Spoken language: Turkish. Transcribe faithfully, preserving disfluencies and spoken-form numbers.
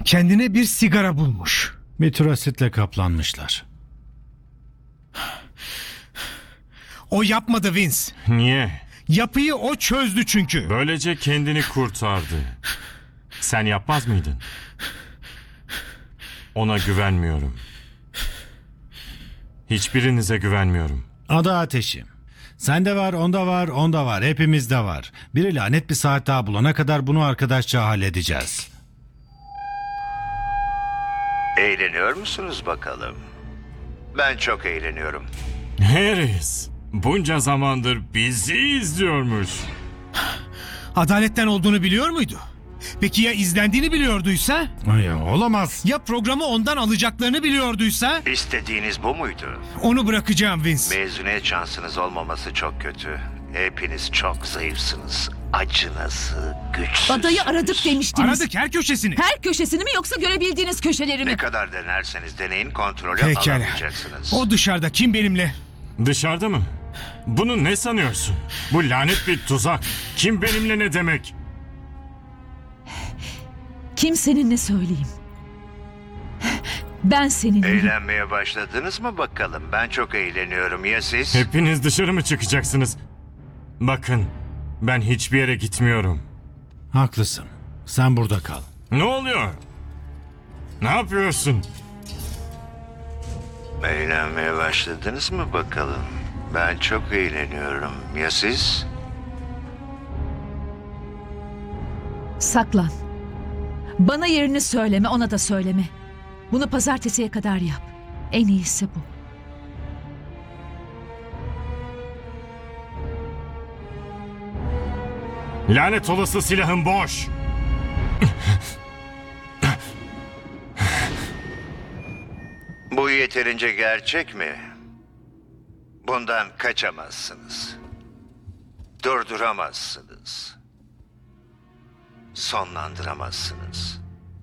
Kendine bir sigara bulmuş. Mitrasitle kaplanmışlar. O yapmadı Vince. Niye? Yapıyı o çözdü çünkü. Böylece kendini kurtardı. Sen yapmaz mıydın? Ona güvenmiyorum. Hiçbirinize güvenmiyorum. Ada ateşi. Sende var, onda var, onda var. Hepimizde var. Biri lanet bir saat daha bulana kadar bunu arkadaşça halledeceğiz. Eğleniyor musunuz bakalım? Ben çok eğleniyorum. Harris, bunca zamandır bizi izliyormuş. Adaletten olduğunu biliyor muydu? Peki ya izlendiğini biliyorduysa? Ay, olamaz. Ya programı ondan alacaklarını biliyorduysa? İstediğiniz bu muydu? Onu bırakacağım Vince. Mezuniyet şansınız olmaması çok kötü. Hepiniz çok zayıfsınız. Acınası, güçsüz. Adayı aradık demiştiniz. Aradık her köşesini. Her köşesini mi yoksa görebildiğiniz köşeleri mi? Ne kadar denerseniz deneyin kontrolü Pekala. alamayacaksınız. O dışarıda, kim benimle? Dışarıda mı? Bunu ne sanıyorsun? Bu lanet bir tuzak. Kim benimle ne demek? Kim seninle söyleyeyim? Ben seninle. Eğlenmeye başladınız mı bakalım? Ben çok eğleniyorum. Ya siz? Hepiniz dışarı mı çıkacaksınız? Bakın, ben hiçbir yere gitmiyorum. Haklısın. Sen burada kal. Ne oluyor? Ne yapıyorsun? Eğlenmeye başladınız mı bakalım? Ben çok eğleniyorum. Ya siz? Saklan. Bana yerini söyleme, ona da söyleme. Bunu pazartesiye kadar yap. En iyisi bu. Lanet olası silahın boş. Bu yeterince gerçek mi? Bundan kaçamazsınız. Durduramazsınız. Sonlandıramazsınız.